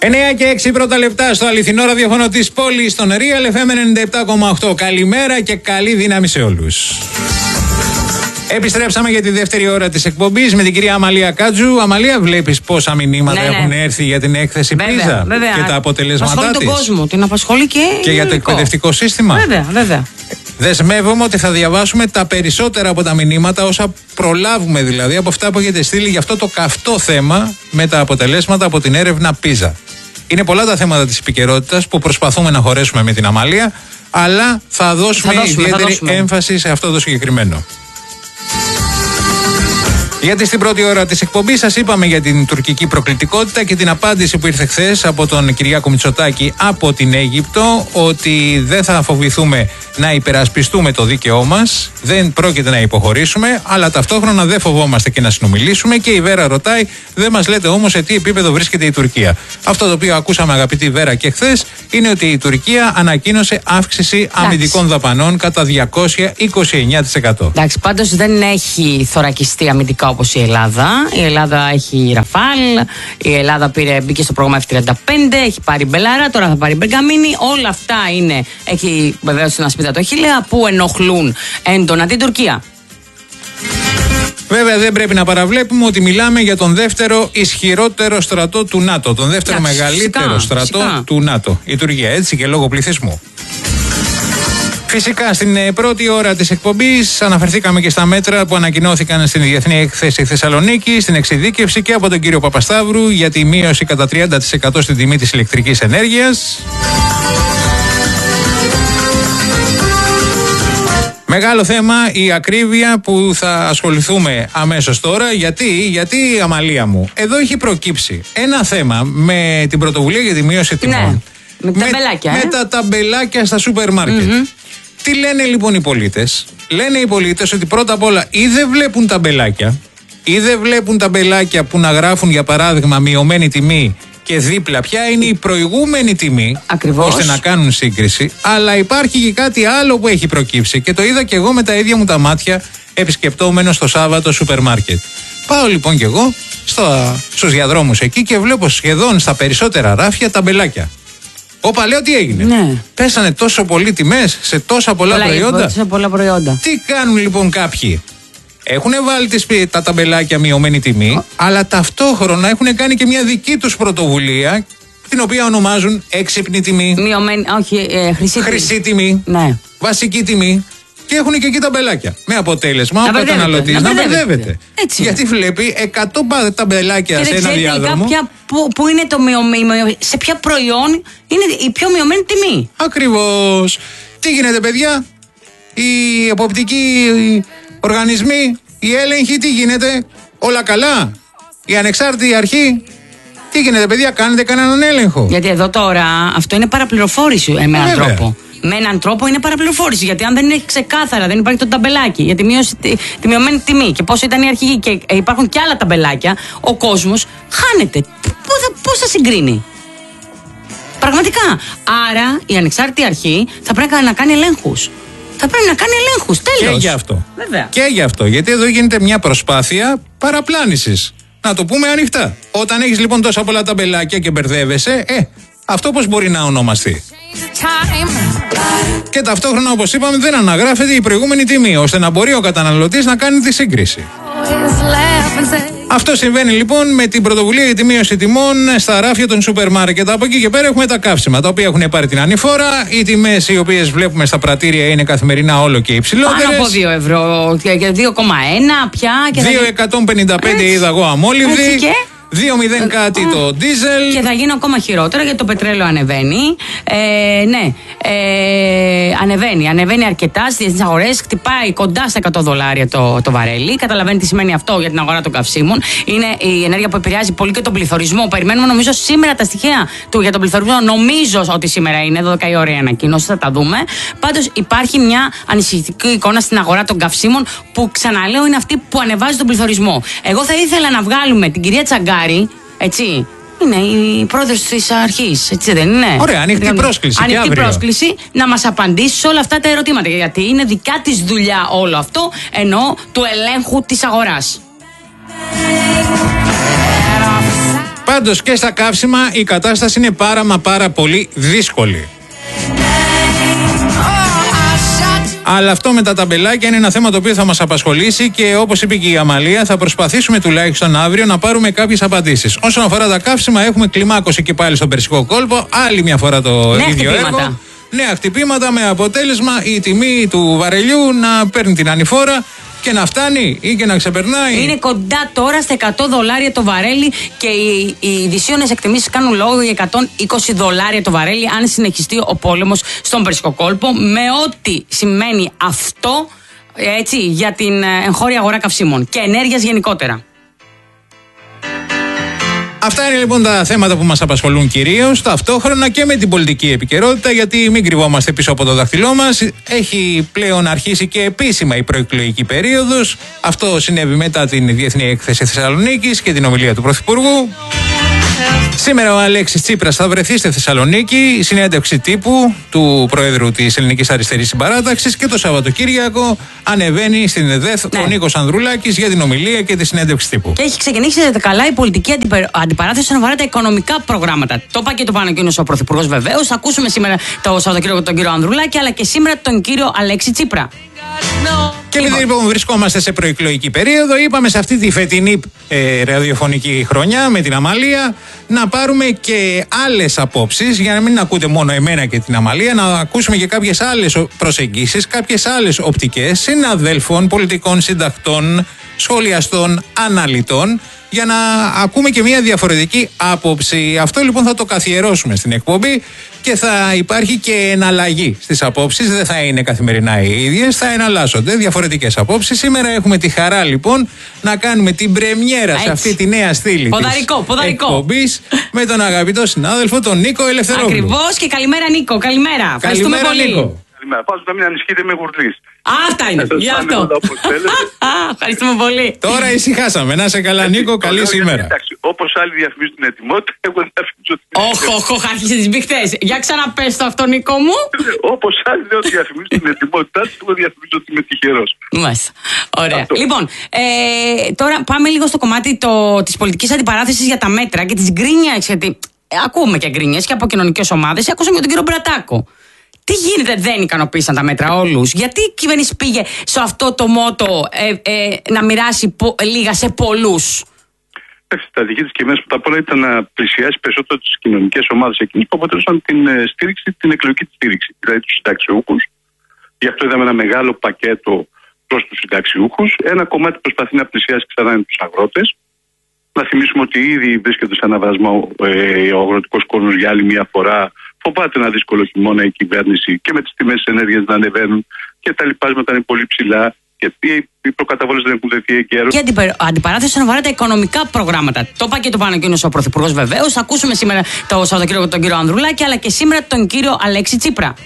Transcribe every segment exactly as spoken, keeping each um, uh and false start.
εννιά και έξι πρώτα λεπτά στο αληθινό ραδιοφωνό της πόλης, στον Real εφ εμ ενενήντα επτά κόμμα οκτώ. Καλημέρα και καλή δύναμη σε όλους. Επιστρέψαμε για τη δεύτερη ώρα της εκπομπής με την κυρία Αμαλία Κάτζου. Αμαλία, βλέπεις πόσα μηνύματα ναι, έχουν ναι. έρθει για την έκθεση βέβαια, Πίζα βέβαια. και τα αποτελέσματά της. Απασχολεί τον κόσμο, την απασχολεί και, και για το εκπαιδευτικό σύστημα. Βέβαια, βέβαια. Δεσμεύομαι ότι θα διαβάσουμε τα περισσότερα από τα μηνύματα, όσα προλάβουμε δηλαδή, από αυτά που έχετε στείλει για αυτό το καυτό θέμα με τα αποτελέσματα από την έρευνα Πίζα. Είναι πολλά τα θέματα της επικαιρότητας που προσπαθούμε να χωρέσουμε με την Αμαλία, αλλά θα δώσουμε, θα δώσουμε ιδιαίτερη θα δώσουμε. έμφαση σε αυτό το συγκεκριμένο. Γιατί στην πρώτη ώρα της εκπομπής σας είπαμε για την τουρκική προκλητικότητα και την απάντηση που ήρθε χθες από τον Κυριάκο Μητσοτάκη από την Αίγυπτο, ότι δεν θα φοβηθούμε να υπερασπιστούμε το δίκαιό μας, δεν πρόκειται να υποχωρήσουμε, αλλά ταυτόχρονα δεν φοβόμαστε και να συνομιλήσουμε. Και η Βέρα ρωτάει, δεν μας λέτε όμως σε τι επίπεδο βρίσκεται η Τουρκία. Αυτό το οποίο ακούσαμε, αγαπητή Βέρα, και χθες είναι ότι η Τουρκία ανακοίνωσε αύξηση Εντάξει. αμυντικών δαπανών κατά διακόσια είκοσι εννιά τοις εκατό. Εντάξει, πάντως δεν έχει θωρακιστεί αμυντικά όπως η Ελλάδα. Η Ελλάδα έχει Ραφάλ, η Ελλάδα πήρε, μπήκε στο πρόγραμμα εφ τριάντα πέντε, έχει πάρει Μπελάρα, τώρα θα πάρει Μπεργαμίνη. Όλα αυτά είναι, έχει βεβαίως ένα σπίτι το χίλια που ενοχλούν έντονα την Τουρκία. Βέβαια δεν πρέπει να παραβλέπουμε ότι μιλάμε για τον δεύτερο ισχυρότερο στρατό του ΝΑΤΟ, τον δεύτερο Άξι, μεγαλύτερο φυσικά, στρατό φυσικά. του ΝΑΤΟ, η Τουρκία, έτσι και λόγω πληθυσμού. Φυσικά στην πρώτη ώρα της εκπομπής αναφερθήκαμε και στα μέτρα που ανακοινώθηκαν στην Διεθνή Έκθεση Θεσσαλονίκη, στην εξειδίκευση και από τον κύριο Παπασταύρου για τη μείωση κατά τριάντα τοις εκατό στην τιμή της ηλεκτρικής ενέργειας. Μεγάλο θέμα η ακρίβεια που θα ασχοληθούμε αμέσως τώρα. Γιατί, γιατί Αμαλία μου, εδώ έχει προκύψει ένα θέμα με την πρωτοβουλία για τη μείωση τιμών. Ναι, με τα ταμπελάκια. Με, ε? με τα ταμπελάκια στα σούπερ μάρκετ. Mm-hmm. Τι λένε λοιπόν οι πολίτες? Λένε οι πολίτες ότι πρώτα απ' όλα ή δεν βλέπουν ταμπελάκια, ή δεν βλέπουν ταμπελάκια που να γράφουν για παράδειγμα μειωμένη τιμή και δίπλα ποια είναι η προηγούμενη τιμή, Ακριβώς. ώστε να κάνουν σύγκριση. Αλλά υπάρχει και κάτι άλλο που έχει προκύψει και το είδα και εγώ με τα ίδια μου τα μάτια επισκεπτόμενος το Σάββατο σούπερ μάρκετ. Πάω λοιπόν και εγώ στο, στους διαδρόμους εκεί και βλέπω σχεδόν στα περισσότερα ράφια ταμπελάκια. Όπα, λέω τι έγινε. Ναι. Πέσανε τόσο πολύ τιμές σε τόσα πολλά, πολλά προϊόντα. Τόσα πολλά προϊόντα. Τι κάνουν λοιπόν κάποιοι? Έχουν βάλει τις, τα ταμπελάκια μειωμένη τιμή, oh. αλλά ταυτόχρονα έχουν κάνει και μια δική τους πρωτοβουλία, την οποία ονομάζουν έξυπνη τιμή. Μειωμένη, όχι, ε, χρυσή, χρυσή τιμή. Ναι. Βασική τιμή. Και έχουν και εκεί ταμπελάκια. Με αποτέλεσμα ο καταναλωτής να μπερδεύεται. Γιατί βλέπει εκατό ταμπελάκια και σε ένα διάδρομο. Ποια, που, που είναι το μειωμένο, σε ποια προϊόν είναι η πιο μειωμένη τιμή. Ακριβώς. Τι γίνεται, παιδιά? Οι εποπτικοί οργανισμοί, οι έλεγχοι, τι γίνεται? Όλα καλά? Η ανεξάρτητη αρχή, τι γίνεται, παιδιά? Κάνετε κανέναν έλεγχο? Γιατί εδώ τώρα αυτό είναι παραπληροφόρηση με έναν τρόπο. Με έναν τρόπο είναι παραπληροφόρηση. Γιατί αν δεν είναι ξεκάθαρα, δεν υπάρχει το ταμπελάκι για τη, μείωση, τη, τη μειωμένη τιμή και πώς ήταν η αρχική και υπάρχουν και άλλα ταμπελάκια, ο κόσμος χάνεται. Πώς θα συγκρίνει? Πραγματικά. Άρα η ανεξάρτητη αρχή θα πρέπει να κάνει ελέγχους. Θα πρέπει να κάνει ελέγχους. Τέλος. Και για αυτό. Βέβαια. Και για αυτό. Γιατί εδώ γίνεται μια προσπάθεια παραπλάνησης. Να το πούμε ανοιχτά. Όταν έχεις λοιπόν τόσα πολλά ταμπελάκια και μπερδεύεσαι, ε, αυτό πώς μπορεί να ονομαστεί? Και ταυτόχρονα, όπως είπαμε, δεν αναγράφεται η προηγούμενη τιμή, ώστε να μπορεί ο καταναλωτής να κάνει τη σύγκριση. Αυτό συμβαίνει λοιπόν με την πρωτοβουλία για τη μείωση τιμών στα ράφια των σούπερ μάρκετ. Από εκεί και πέρα έχουμε τα καύσιμα, τα οποία έχουν πάρει την ανηφόρα. Οι τιμές οι οποίες βλέπουμε στα πρατήρια είναι καθημερινά όλο και υψηλότερες. Πάνω από δύο ευρώ, δύο κόμμα ένα πια. δύο εκατόν πενήντα πέντε είδα εγώ αμόλυβδη. δύο μηδέν κάτι το ντίζελ. Και θα γίνει ακόμα χειρότερα γιατί το πετρέλαιο ανεβαίνει. Ε, ναι, ε, ανεβαίνει. Ανεβαίνει αρκετά στις διεθνείς αγορές. Χτυπάει κοντά στα εκατό δολάρια το, το βαρέλι. Καταλαβαίνετε τι σημαίνει αυτό για την αγορά των καυσίμων. Είναι η ενέργεια που επηρεάζει πολύ και τον πληθωρισμό. Περιμένουμε νομίζω σήμερα τα στοιχεία του για τον πληθωρισμό. Νομίζω ότι σήμερα είναι δώδεκα η ώρα η ανακοίνωση. Θα τα δούμε. Πάντως υπάρχει μια ανησυχητική εικόνα στην αγορά των καυσίμων που ξαναλέω είναι αυτή που ανεβάζει τον πληθωρισμό. Εγώ θα ήθελα να βγάλουμε την κυρία Τσαγκάρη. Έτσι. Είναι η πρόεδρος της αρχής, έτσι δεν είναι? Ωραία, ανοιχτή πρόσκληση. Ανοιχτή πρόσκληση να μας απαντήσει σε όλα αυτά τα ερωτήματα. Γιατί είναι δικιά της δουλειά όλο αυτό, ενώ του ελέγχου της αγοράς. Πάντως και στα καύσιμα η κατάσταση είναι πάρα μα πάρα πολύ δύσκολη. Αλλά αυτό με τα ταμπελάκια είναι ένα θέμα το οποίο θα μας απασχολήσει και όπως είπε και η Αμαλία, θα προσπαθήσουμε τουλάχιστον αύριο να πάρουμε κάποιες απαντήσεις. Όσον αφορά τα καύσιμα, έχουμε κλιμάκωση και πάλι στον Περσικό κόλπο. Άλλη μια φορά το νέα ίδιο χτυπήματα. έργο. Νέα χτυπήματα με αποτέλεσμα η τιμή του βαρελιού να παίρνει την ανηφόρα και να φτάνει ή και να ξεπερνάει. Είναι κοντά τώρα στα εκατό δολάρια το βαρέλι και οι, οι ειδησίωνες εκτιμήσεις κάνουν λόγο για εκατόν είκοσι δολάρια το βαρέλι αν συνεχιστεί ο πόλεμος στον Περσικό κόλπο, με ό,τι σημαίνει αυτό, έτσι, για την εγχώρια αγορά καυσίμων και ενέργειας γενικότερα. Αυτά είναι λοιπόν τα θέματα που μας απασχολούν κυρίως, ταυτόχρονα και με την πολιτική επικαιρότητα, γιατί μην κρυβόμαστε πίσω από το δάχτυλό μας. Έχει πλέον αρχίσει και επίσημα η προεκλογική περίοδος. Αυτό συνέβη μετά την Διεθνή Έκθεση Θεσσαλονίκης και την ομιλία του Πρωθυπουργού. Σήμερα ο Αλέξης Τσίπρας θα βρεθεί στη Θεσσαλονίκη, συνέντευξη τύπου του Προέδρου της Ελληνικής Αριστερής Συμπαράταξης, και το Σαββατοκύριακο ανεβαίνει στην ΕΔΕΘ ναι. ο Νίκος Ανδρουλάκης για την ομιλία και τη συνέντευξη τύπου. Και έχει ξεκινήσει καλά η πολιτική αντιπε... αντιπαράθεση όσον αφορά τα οικονομικά προγράμματα. Το είπα και το πανεκκίνησε ο Πρωθυπουργός βεβαίως. Θα ακούσουμε σήμερα το Σαββατοκύριακο τον κύριο Ανδρουλάκη, αλλά και σήμερα τον κύριο Αλέξη Τσίπρα. Και επειδή λοιπόν βρισκόμαστε σε προεκλογική περίοδο, είπαμε σε αυτή τη φετινή ε, ραδιοφωνική χρονιά με την Αμαλία να πάρουμε και άλλες απόψεις, για να μην ακούτε μόνο εμένα και την Αμαλία, να ακούσουμε και κάποιες άλλες προσεγγίσεις, κάποιες άλλες οπτικές συναδέλφων, πολιτικών συντακτών, σχολιαστών, αναλυτών, για να ακούμε και μια διαφορετική άποψη. Αυτό λοιπόν θα το καθιερώσουμε στην εκπομπή και θα υπάρχει και εναλλαγή στις απόψεις. Δεν θα είναι καθημερινά οι ίδιες, θα εναλλάσσονται διαφορετικές απόψεις. Σήμερα έχουμε τη χαρά λοιπόν να κάνουμε την πρεμιέρα έτσι. σε αυτή τη νέα στήλη ποδαρικό, της ποδαρικό. εκπομπής με τον αγαπητό συνάδελφο τον Νίκο Ελευθερόπουλο. Ακριβώς, και καλημέρα Νίκο, καλημέρα. Ευχαριστούμε καλημέρα, πολύ. Νίκο. Καλημέρα. Πάω να μην ανησυχείτε, με γουρλής. Αυτά είναι. Γι' αυτό. Ευχαριστούμε πολύ. Τώρα ησυχάσαμε. Να σε καλά, Νίκο. Καλή σήμερα. Όπως άλλοι διαφημίζουν την ετοιμότητα, εγώ δεν διαφημίζω την ετοιμότητα. Όχι, όχι, άρχισε τις μπιχτές. Για ξαναπες το αυτό, Νίκο μου. Όπως άλλοι λέω ότι διαφημίζουν την ετοιμότητά του, εγώ διαφημίζω ότι είμαι τυχερός. Μάλιστα. Ωραία. Αυτό. Λοιπόν, ε, τώρα πάμε λίγο στο κομμάτι της πολιτικής αντιπαράθεσης για τα μέτρα και της γκρίνιας. Γιατί ε, ακούμε και γκρίνιες και από κοινωνικές ομάδες. Ακούσαμε και τον κύριο Μπρατάκο. Τι γίνεται, δεν ικανοποίησαν τα μέτρα όλους? Γιατί η κυβέρνηση πήγε σε αυτό το μότο ε, ε, να μοιράσει πο, λίγα σε πολλούς? Η στρατηγική της κυβέρνησης πρώτα απ' όλα ήταν να πλησιάσει περισσότερο τις κοινωνικές ομάδες εκείνες που αποτελούσαν την ε, στήριξη, την εκλογική στήριξη, δηλαδή τους συνταξιούχους. Γι' αυτό είδαμε ένα μεγάλο πακέτο προς τους συνταξιούχους. Ένα κομμάτι προσπαθεί να πλησιάσει ξανά είναι τους αγρότες. Να θυμίσουμε ότι ήδη βρίσκεται σε αναβασμό ε, ο αγροτικός κόσμος για άλλη μια φορά. Φοβάται ένα δύσκολο χειμώνα η κυβέρνηση και με τις τιμές της ενέργειας να ανεβαίνουν και τα λοιπάσματα είναι πολύ ψηλά. Γιατί οι προκαταβόλες δεν έχουν δεθεί εγκαίρως. Και αντιπε... αντιπαράθεση όσον αφορά τα οικονομικά προγράμματα. Το είπα και το πανεκκίνησε ο Πρωθυπουργός βεβαίως. Θα ακούσουμε σήμερα το Σαββατοκύριακο τον κύριο Ανδρουλάκη, αλλά και σήμερα τον κύριο Αλέξη Τσίπρα.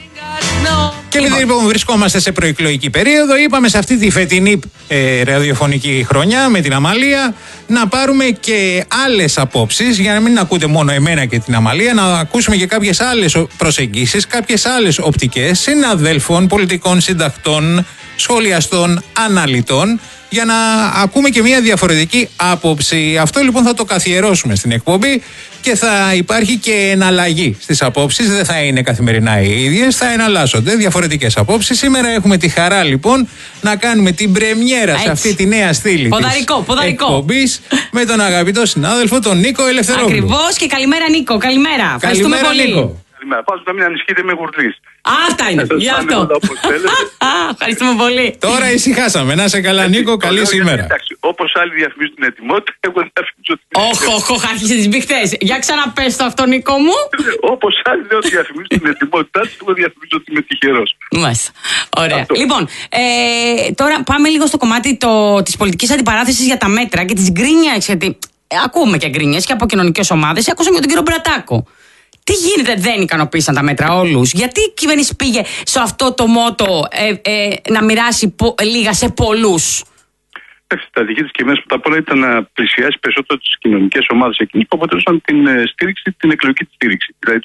Και επειδή λοιπόν βρισκόμαστε σε προεκλογική περίοδο, είπαμε σε αυτή τη φετινή ε, ραδιοφωνική χρονιά με την Αμαλία να πάρουμε και άλλες απόψεις, για να μην ακούτε μόνο εμένα και την Αμαλία, να ακούσουμε και κάποιες άλλες προσεγγίσεις, κάποιες άλλες οπτικές συναδέλφων, πολιτικών συντακτών, σχολιαστών, αναλυτών, για να ακούμε και μια διαφορετική άποψη. Αυτό λοιπόν θα το καθιερώσουμε στην εκπομπή και θα υπάρχει και εναλλαγή στις απόψεις. Δεν θα είναι καθημερινά οι ίδιες, θα εναλλάσσονται διαφορετικές απόψεις. Σήμερα έχουμε τη χαρά λοιπόν να κάνουμε την πρεμιέρα έτσι. σε αυτή τη νέα στήλη ποδαρικό, της ποδαρικό. εκπομπής με τον αγαπητό συνάδελφο τον Νίκο Ελευθερόπουλο. Ακριβώς, και καλημέρα Νίκο, καλημέρα. Ευχαριστούμε πολύ. Νίκο. Καλημέρα. Πάω να μην ανησυχείτε, με γουρλής. Αυτά είναι. Γι' αυτό. Ευχαριστούμε πολύ. Τώρα ησυχάσαμε. Να σε καλά, Νίκο. Καλή σήμερα. Όπως άλλοι διαφημίζουν την ετοιμότητα, εγώ δεν διαφημίζω την ετοιμότητα. Όχι, όχι, άρχισε τις μπιχτές. Για ξαναπες το αυτό, Νίκο μου. Όπως άλλοι λέω ότι διαφημίζουν την ετοιμότητά του, εγώ διαφημίζω ότι είμαι τυχερός. Μάλιστα. Ωραία. Αυτό. Λοιπόν, ε, τώρα πάμε λίγο στο κομμάτι της πολιτικής αντιπαράθεσης για τα μέτρα και της γκρίνιας. Γιατί ε, ακούμε και γκρίνιες και από κοινωνικές ομάδες. Ακούσαμε και τον κύριο Μπρατάκο. Τι γίνεται, δεν ικανοποίησαν τα μέτρα όλους? Γιατί η κυβέρνηση πήγε σε αυτό το μότο ε, ε, να μοιράσει πο, λίγα σε πολλούς? Η στρατηγική της κυβέρνησης πρώτα απ' όλα ήταν να πλησιάσει περισσότερο τις κοινωνικές ομάδες εκείνες που αποτελούσαν την στήριξη, την εκλογική στήριξη, δηλαδή